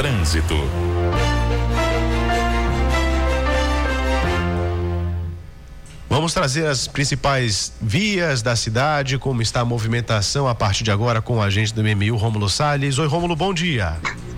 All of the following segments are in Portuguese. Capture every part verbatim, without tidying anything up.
Trânsito. Vamos trazer as principais vias da cidade, como está a movimentação a partir de agora com o agente do M M U, Rômulo Salles. Oi, Rômulo, bom dia.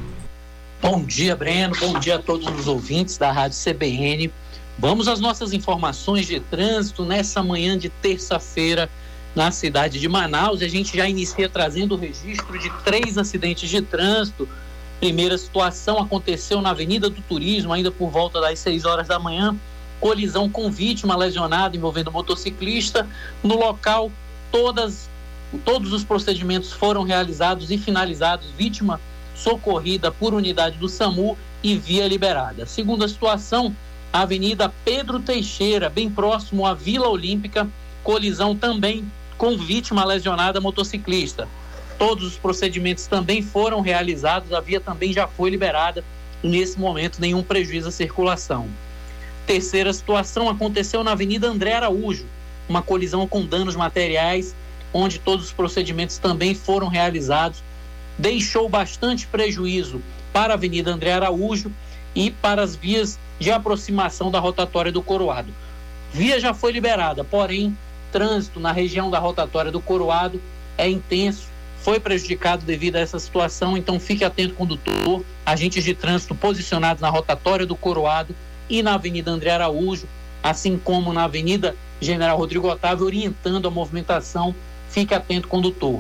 Bom dia, Breno. Bom dia a todos os ouvintes da Rádio C B N. Vamos às nossas informações de trânsito nessa manhã de terça-feira na cidade de Manaus. A gente já inicia trazendo o registro de três acidentes de trânsito. Primeira situação aconteceu na Avenida do Turismo, ainda por volta das seis horas da manhã. Colisão com vítima lesionada envolvendo motociclista. No local, todas, todos os procedimentos foram realizados e finalizados. Vítima socorrida por unidade do SAMU e via liberada. Segunda situação, a Avenida Pedro Teixeira, bem próximo à Vila Olímpica. Colisão também com vítima lesionada motociclista. Todos os procedimentos também foram realizados, a via também já foi liberada. Nesse momento, nenhum prejuízo à circulação. Terceira situação aconteceu na Avenida André Araújo, uma colisão com danos materiais, onde todos os procedimentos também foram realizados. Deixou bastante prejuízo para a Avenida André Araújo e para as vias de aproximação da rotatória do Coroado. Via já foi liberada, porém, trânsito na região da rotatória do Coroado é intenso, foi prejudicado devido a essa situação, então fique atento, condutor, agentes de trânsito posicionados na rotatória do Coroado e na Avenida André Araújo, assim como na Avenida General Rodrigo Otávio, orientando a movimentação. Fique atento, condutor.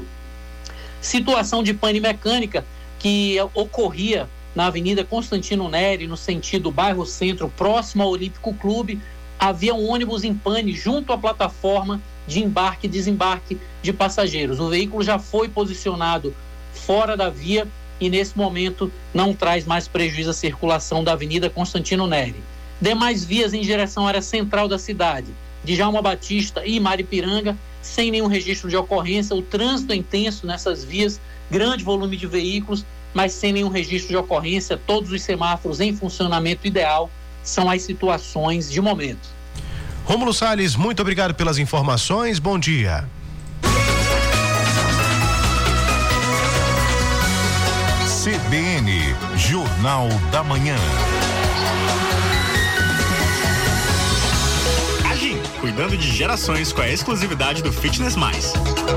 Situação de pane mecânica que ocorria na Avenida Constantino Neri, no sentido bairro Centro, próximo ao Olímpico Clube. Havia um ônibus em pane junto à plataforma de embarque e desembarque de passageiros. O veículo já foi posicionado fora da via e nesse momento não traz mais prejuízo à circulação da Avenida Constantino Neri. Demais vias em direção à área central da cidade, Djalma Batista e Maripiranga, sem nenhum registro de ocorrência. O trânsito é intenso nessas vias, grande volume de veículos, mas sem nenhum registro de ocorrência. Todos os semáforos em funcionamento ideal. São as situações de momento. Rômulo Salles, muito obrigado pelas informações. Bom dia. C B N, Jornal da Manhã. Agim, cuidando de gerações com a exclusividade do Fitness Mais.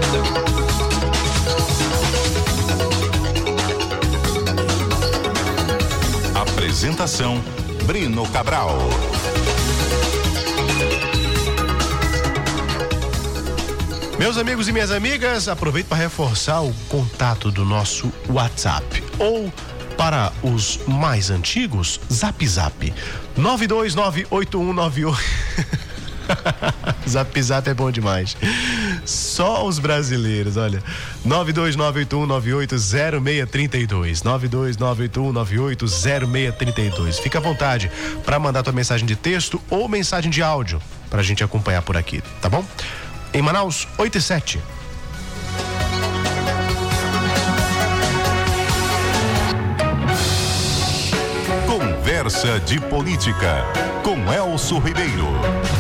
Apresentação, Breno Cabral. Meus amigos e minhas amigas, aproveito para reforçar o contato do nosso WhatsApp. Ou, para os mais antigos, Zap Zap. nove dois nove oito um nove oito. Zap Zap é bom demais. Só os brasileiros, olha. nove dois nove oito um nove oito zero seis três dois. nove dois nove oito um nove oito zero seis três dois. Fica à vontade para mandar tua mensagem de texto ou mensagem de áudio pra gente acompanhar por aqui, tá bom? Em Manaus, oito e sete. Conversa de Política, com Elcio Ribeiro.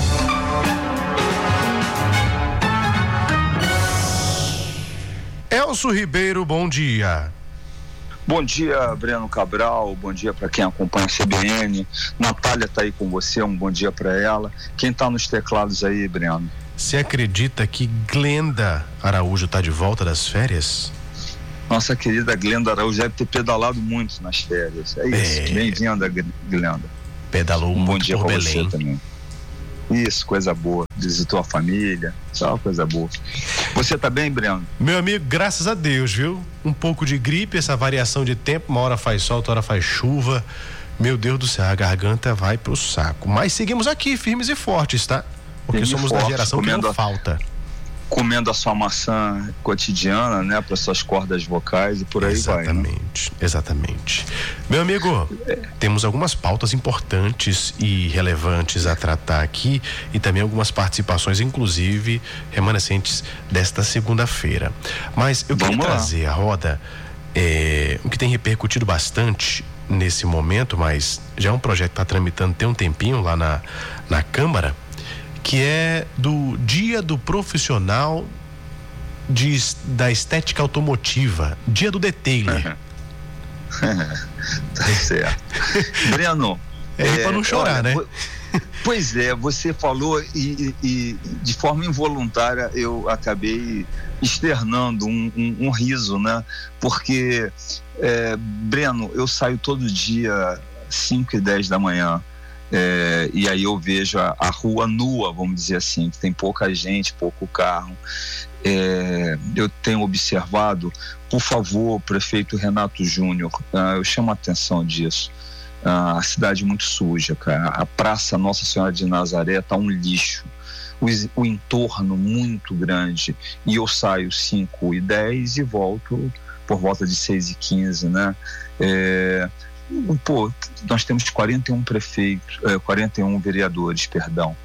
Elcio Ribeiro, bom dia. Bom dia, Breno Cabral, bom dia para quem acompanha a C B N. Natália está aí com você, um bom dia para ela. Quem está nos teclados aí, Breno? Você acredita que Glenda Araújo está de volta das férias? Nossa querida Glenda Araújo deve ter pedalado muito nas férias. É isso, é... bem-vinda, Glenda. Pedalou um muito bom dia por para Belém. você também. Isso, coisa boa. Visitou a família, só uma coisa boa. Você tá bem, Breno? Meu amigo, graças a Deus, viu? Um pouco de gripe, essa variação de tempo, uma hora faz sol, outra hora faz chuva. Meu Deus do céu, a garganta vai pro saco. Mas seguimos aqui, firmes e fortes, tá? Porque Firme somos forte, da geração que não a, falta. Comendo a sua maçã cotidiana, né? Para suas cordas vocais e por aí exatamente, vai, né? Exatamente. Meu amigo, é. temos algumas pautas importantes e relevantes a tratar aqui e também algumas participações, inclusive remanescentes desta segunda-feira. Mas eu queria Vamos trazer lá. à roda é, o que tem repercutido bastante nesse momento, mas já é um projeto que está tramitando tem um tempinho lá na, na Câmara, que é do Dia do Profissional de, da Estética Automotiva, Dia do Detailer. Tá certo. Breno, é, é para não chorar, olha, né? Pois é, você falou e, e de forma involuntária eu acabei externando um, um, um riso, né? Porque, é, Breno, eu saio todo dia cinco e dez da manhã, é, e aí eu vejo a, a rua nua, vamos dizer assim, que tem pouca gente, pouco carro. É, eu tenho observado, por favor, prefeito Renato Júnior, uh, eu chamo a atenção disso. Uh, a cidade muito suja, cara. A praça Nossa Senhora de Nazaré tá um lixo. O, o entorno muito grande. E eu saio cinco e dez e volto por volta de seis e quinze, né? É, pô, nós temos quarenta e um prefeitos, é, quarenta e um vereadores, perdão.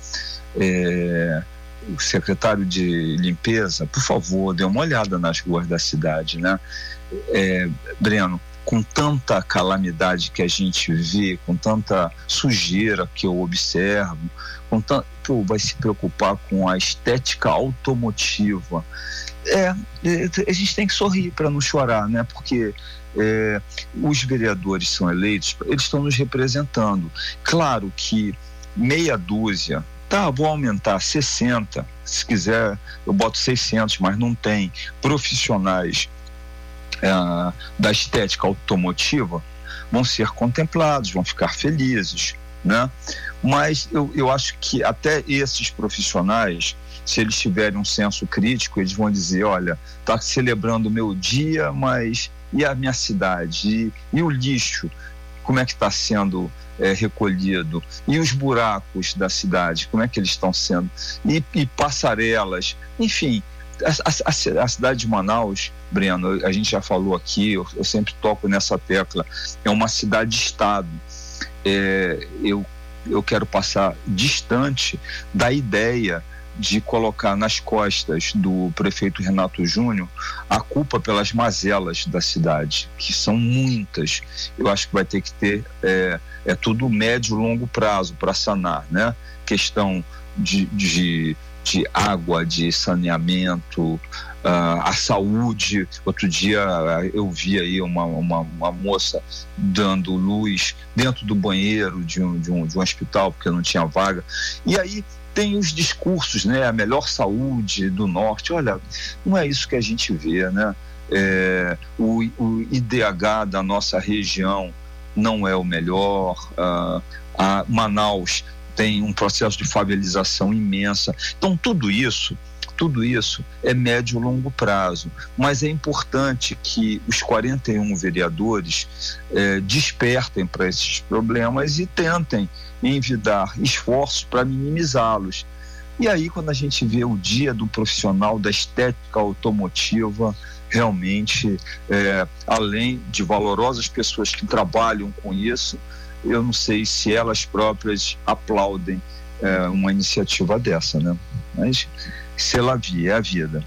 É, o secretário de limpeza, por favor, dê uma olhada nas ruas da cidade, né? É, Breno, com tanta calamidade que a gente vê, com tanta sujeira que eu observo, com tanto, pô, vai se preocupar com a estética automotiva. É, é a gente tem que sorrir para não chorar, né? Porque é, os vereadores são eleitos, eles estão nos representando. Claro que meia dúzia, tá, vou aumentar sessenta, se quiser eu boto seiscentos, mas não tem profissionais é, da estética automotiva, vão ser contemplados, vão ficar felizes, né? Mas eu, eu acho que até esses profissionais, se eles tiverem um senso crítico, eles vão dizer, olha, tá celebrando o meu dia, mas e a minha cidade? E, e o lixo? Como é que está sendo é, recolhido? E os buracos da cidade, como é que eles estão sendo? E, e passarelas, enfim, a, a, a cidade de Manaus, Breno, a gente já falou aqui, eu, eu sempre toco nessa tecla, é uma cidade-estado. É, eu, eu quero passar distante da ideia de colocar nas costas do prefeito Renato Júnior a culpa pelas mazelas da cidade, que são muitas. Eu acho que vai ter que ter é, é tudo médio e longo prazo para sanar, né? Questão de, de, de água, de saneamento, uh, a saúde. Outro dia eu vi aí uma, uma, uma moça dando luz dentro do banheiro de um, de, um, de um hospital porque não tinha vaga. E aí tem os discursos, né? A melhor saúde do norte. Olha, não é isso que a gente vê, né? É, o, o I D H da nossa região não é o melhor. Uh, a Manaus tem um processo de favelização imensa. Então tudo isso, tudo isso é médio e longo prazo. Mas é importante que os quarenta e um vereadores eh, despertem para esses problemas e tentem envidar esforços para minimizá-los. E aí, quando a gente vê o dia do profissional da estética automotiva, realmente, é, além de valorosas pessoas que trabalham com isso, eu não sei se elas próprias aplaudem é, uma iniciativa dessa, né? Mas, se ela via, é a vida.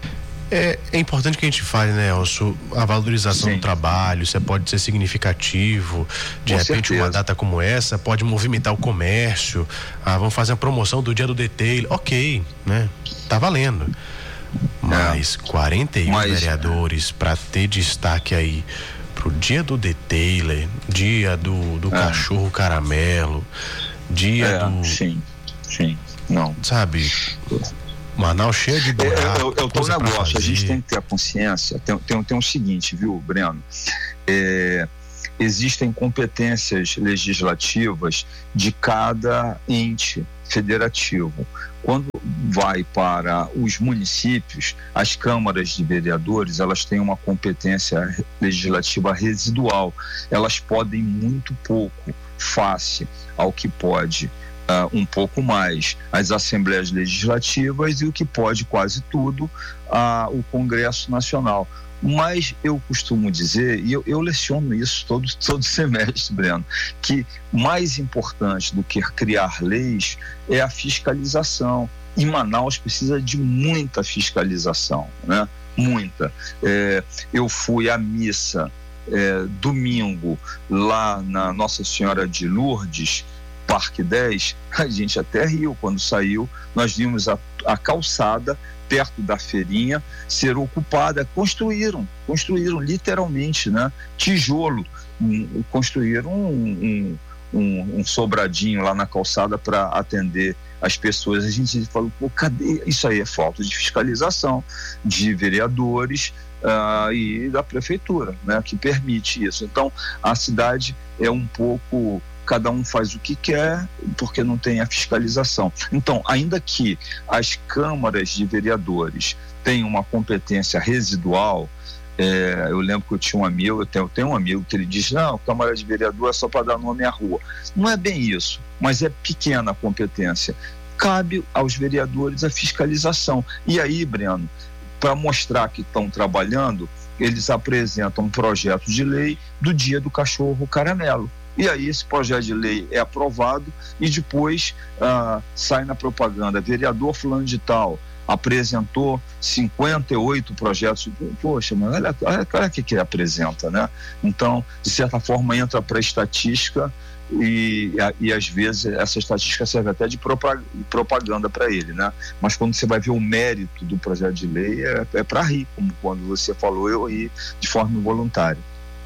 É, é importante que a gente fale, né, Elcio, a valorização Sim. do trabalho, isso pode ser significativo, de Com repente certeza. Uma data como essa pode movimentar o comércio, ah, vamos fazer a promoção do dia do detail, ok, né, tá valendo, mas é. quarenta e um mas, vereadores para ter destaque aí pro dia do detailer, dia do, do é. cachorro caramelo, dia é, do... Sim, sim, não. Sabe... Manaus cheia de buraco, eu, eu, eu tô no negócio, a gente tem que ter a consciência, tem, tem, tem o seguinte, viu, Breno, é, existem competências legislativas de cada ente federativo. Quando vai para os municípios, as câmaras de vereadores, elas têm uma competência legislativa residual, elas podem muito pouco face ao que pode Uh, um pouco mais as assembleias legislativas e o que pode quase tudo uh, o Congresso Nacional. Mas eu costumo dizer, e eu, eu leciono isso todo, todo semestre, Breno, que mais importante do que criar leis é a fiscalização. E Manaus precisa de muita fiscalização, né? Muita. É, eu fui à missa é, domingo lá na Nossa Senhora de Lourdes. Parque dez, a gente até riu quando saiu, nós vimos a, a calçada perto da feirinha ser ocupada, construíram, construíram literalmente, né? Tijolo, um, construíram um, um, um, um sobradinho lá na calçada para atender as pessoas. A gente falou, pô, cadê? Isso aí é falta de fiscalização de vereadores uh, e da prefeitura, né? Que permite isso. Então, a cidade é um pouco... cada um faz o que quer, porque não tem a fiscalização. Então, ainda que as câmaras de vereadores tenham uma competência residual, é, eu lembro que eu tinha um amigo, eu tenho, eu tenho um amigo que ele diz, não, Câmara de Vereador é só para dar nome à rua. Não é bem isso, mas é pequena a competência. Cabe aos vereadores a fiscalização. E aí, Breno, para mostrar que estão trabalhando, eles apresentam um projeto de lei do Dia do Cachorro Caramelo. E aí esse projeto de lei é aprovado e depois ah, sai na propaganda, vereador fulano de tal apresentou cinquenta e oito projetos. Poxa, mas olha, olha, olha o que que ele apresenta, né? Então, de certa forma, entra para a estatística e, e às vezes essa estatística serve até de propaganda para ele, né? Mas quando você vai ver o mérito do projeto de lei, é, é para rir, como quando você falou, eu ri de forma involuntária.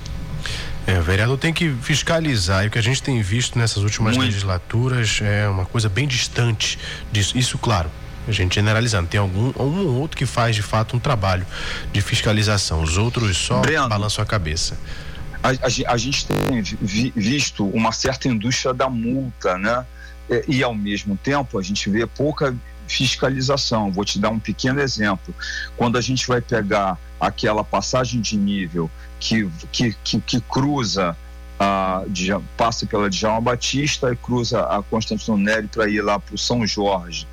É, o vereador tem que fiscalizar, e o que a gente tem visto nessas últimas Muito. legislaturas é uma coisa bem distante disso. Isso, claro, a gente generalizando, tem algum um ou outro que faz de fato um trabalho de fiscalização, os outros só Breno, balançam a cabeça. A, a, a gente tem vi, visto uma certa indústria da multa, né? E, e ao mesmo tempo a gente vê pouca fiscalização. Vou te dar um pequeno exemplo. Quando a gente vai pegar aquela passagem de nível que, que, que, que cruza a, de, passa pela Djalma Batista e cruza a Constantino Neri para ir lá para o São Jorge.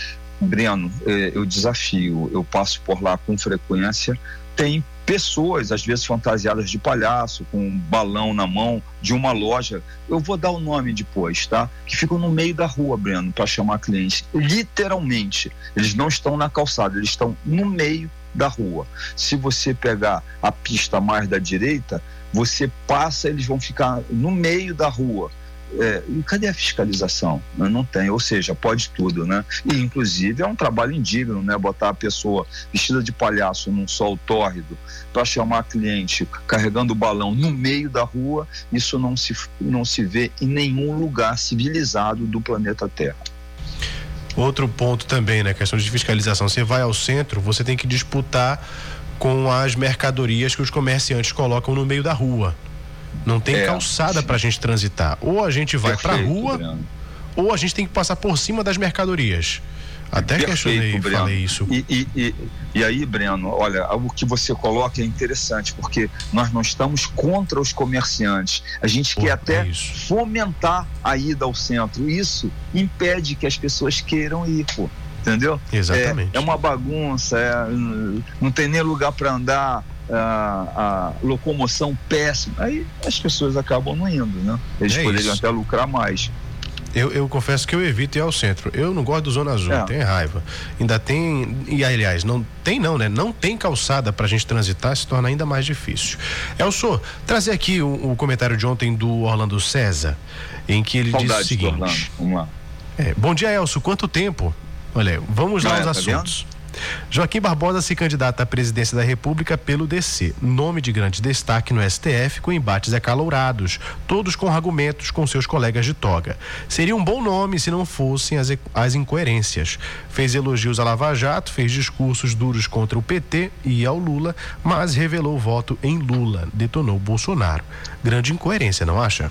Breno, eh, eu desafio, eu passo por lá com frequência, tem pessoas, às vezes fantasiadas de palhaço, com um balão na mão, de uma loja, eu vou dar o nome depois, tá? Que ficam no meio da rua, Breno, para chamar clientes. Literalmente, eles não estão na calçada, eles estão no meio da rua. Se você pegar a pista mais da direita, você passa, eles vão ficar no meio da rua. É, e cadê a fiscalização? Não tem, ou seja, pode tudo, né? E inclusive é um trabalho indigno, né? Botar a pessoa vestida de palhaço num sol tórrido para chamar cliente carregando o balão no meio da rua, isso não se, não se vê em nenhum lugar civilizado do planeta Terra. Outro ponto também, né? Questão de fiscalização. Você vai ao centro, você tem que disputar com as mercadorias que os comerciantes colocam no meio da rua. Não tem é, calçada para a gente transitar. Ou a gente vai para a rua, Breno. Ou a gente tem que passar por cima das mercadorias. Até questionei, falei isso. E, e, e, e aí, Breno, olha, o que você coloca é interessante, porque nós não estamos contra os comerciantes. A gente pô, quer até é fomentar a ida ao centro. Isso impede que as pessoas queiram ir, pô. Entendeu? Exatamente. É, é uma bagunça, é, não tem nem lugar para andar. A, a locomoção péssima, aí as pessoas acabam não indo, né? Eles é poderiam isso. até lucrar mais. Eu, eu confesso que eu evito ir ao centro. Eu não gosto do Zona Azul, é. tenho raiva. Ainda tem, e aliás, não tem não, né? Não tem calçada pra gente transitar, se torna ainda mais difícil. Elso, trazer aqui o, o comentário de ontem do Orlando César, em que ele Saudade disse o seguinte. Orlando. Vamos lá. É, bom dia, Elso, quanto tempo? Olha, vamos lá aos é, tá assuntos. Vendo? Joaquim Barbosa se candidata à presidência da República pelo D C. Nome de grande destaque no S T F, com embates acalorados, todos com argumentos com seus colegas de toga. Seria um bom nome se não fossem as, as incoerências. Fez elogios à Lava Jato, fez discursos duros contra o P T e ao Lula, mas revelou voto em Lula, detonou Bolsonaro. Grande incoerência, não acha?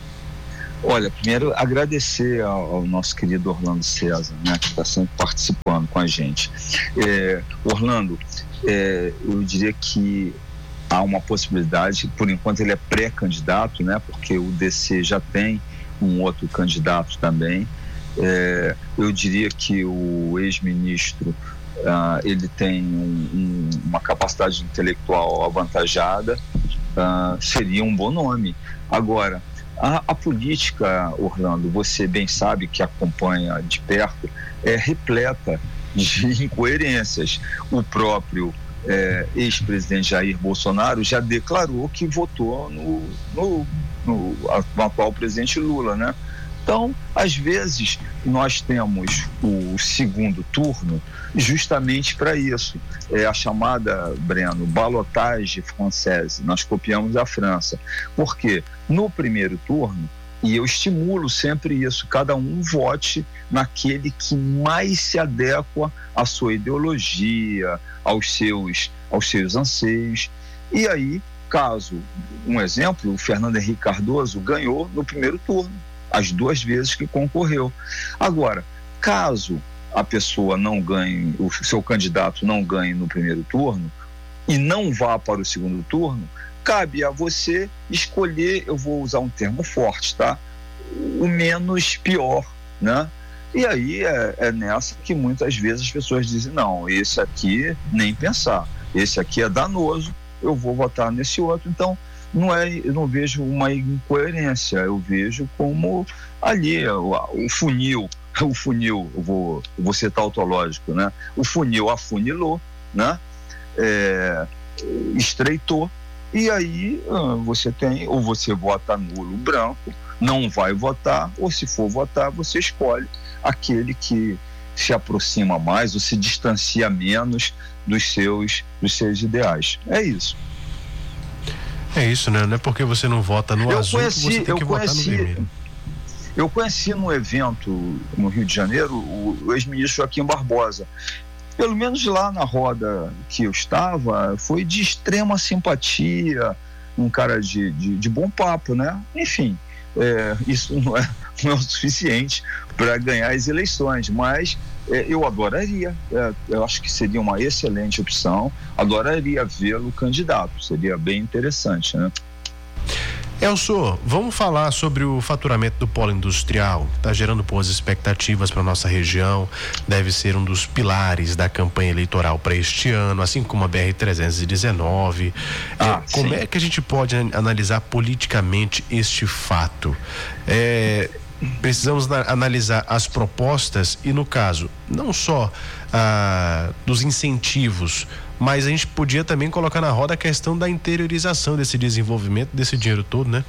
Olha, primeiro agradecer ao, ao nosso querido Orlando César, né, que está sempre participando com a gente. É, Orlando, é, eu diria que há uma possibilidade, por enquanto ele é pré-candidato, né, porque o D C já tem um outro candidato também. É, eu diria que o ex-ministro ah, ele tem um, um, uma capacidade intelectual avantajada, ah, seria um bom nome. Agora, A, a política, Orlando, você bem sabe que acompanha de perto, é repleta de incoerências. O próprio é, ex-presidente Jair Bolsonaro já declarou que votou no, no, no, no atual presidente Lula, né? Então, às vezes, nós temos o segundo turno justamente para isso. É a chamada, Breno, balotage française. Nós copiamos da França. Porque no primeiro turno, e eu estimulo sempre isso, cada um vote naquele que mais se adequa à sua ideologia, aos seus, aos seus anseios. E aí, caso, um exemplo, o Fernando Henrique Cardoso ganhou no primeiro turno, as duas vezes que concorreu. Agora, caso a pessoa não ganhe, o seu candidato não ganhe no primeiro turno e não vá para o segundo turno, cabe a você escolher, eu vou usar um termo forte, tá? O menos pior, né? E aí é, é nessa que muitas vezes as pessoas dizem, não, esse aqui nem pensar, esse aqui é danoso, eu vou votar nesse outro. Então, não é, eu não vejo uma incoerência, eu vejo como ali o, o funil, o funil, eu vou, eu vou ser tautológico, né? O funil afunilou, né? É, estreitou, e aí você tem, ou você vota nulo branco, não vai votar, ou se for votar, você escolhe aquele que se aproxima mais ou se distancia menos dos seus, dos seus ideais. É isso. É isso, né? Não é porque você não vota no eu azul conheci, que você tem eu que conheci, votar no vermelho. Eu conheci num evento no Rio de Janeiro o, o ex-ministro Joaquim Barbosa. Pelo menos lá na roda que eu estava, foi de extrema simpatia, um cara de, de, de bom papo, né? Enfim, é, isso não é, não é o suficiente para ganhar as eleições, mas é, eu adoraria, é, eu acho que seria uma excelente opção, adoraria vê-lo candidato, seria bem interessante, né? Elso, vamos falar sobre o faturamento do polo industrial. Está gerando boas expectativas para nossa região, deve ser um dos pilares da campanha eleitoral para este ano, assim como a B R trezentos e dezenove. Ah, é, como sim. é que a gente pode analisar politicamente este fato? É, precisamos na, analisar as propostas e, no caso, não só ah, dos incentivos, mas a gente podia também colocar na roda a questão da interiorização desse desenvolvimento, desse dinheiro todo, né?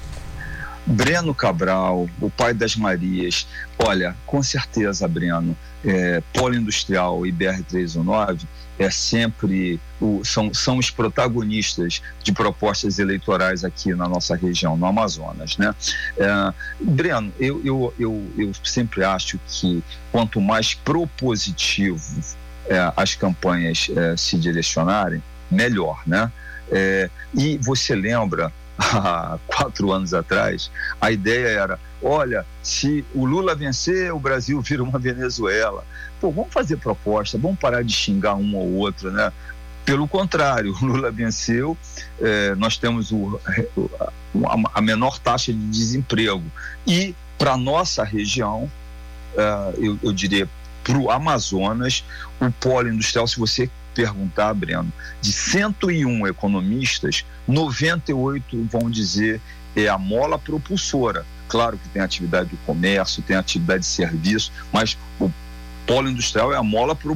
Breno Cabral, o pai das Marias, olha, com certeza, Breno, é, polo industrial e B R trezentos e dezenove é sempre, o, são, são os protagonistas de propostas eleitorais aqui na nossa região, no Amazonas, né? É, Breno, eu, eu, eu, eu sempre acho que quanto mais propositivo É, as campanhas é, se direcionarem, melhor, né? É, e você lembra, há quatro anos atrás, a ideia era, olha, se o Lula vencer, o Brasil vira uma Venezuela. Pô, vamos fazer proposta, vamos parar de xingar um ou outro, né? Pelo contrário, o Lula venceu, é, nós temos o, a, a menor taxa de desemprego. E para nossa região, é, eu, eu diria, para o Amazonas, o polo industrial, se você perguntar, Breno, de cento e um economistas, noventa e oito vão dizer é a mola propulsora. Claro que tem atividade do comércio, tem atividade de serviço, mas o polo industrial é a mola propulsora